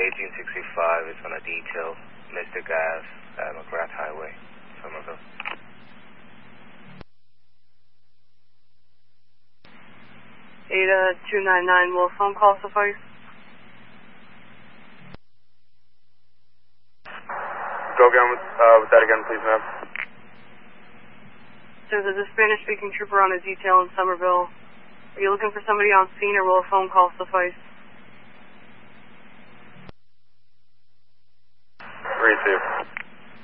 1865 is on a detail, Mystic Ave at McGrath Highway, Somerville. Ada 299, will a phone call suffice? Go again with that again, please, ma'am. So there's a Spanish-speaking trooper on a detail in Somerville. Are you looking for somebody on scene, or will a phone call suffice? Receive.